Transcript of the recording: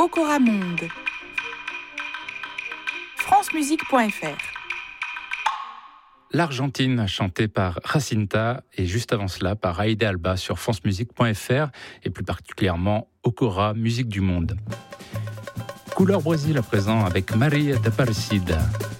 Okora Monde. francemusique.fr. L'Argentine, chantée par Jacinta, et juste avant cela par Aïda Alba sur francemusique.fr, et plus particulièrement Okora, musique du monde. Couleur Brésil à présent avec Maria d'Aparecida.